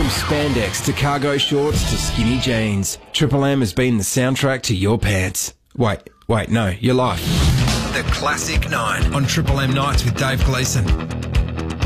From spandex to cargo shorts to skinny jeans, Triple M has been the soundtrack to your pants. Wait, no, your life. The Classic 9 on Triple M Nights with Dave Gleeson.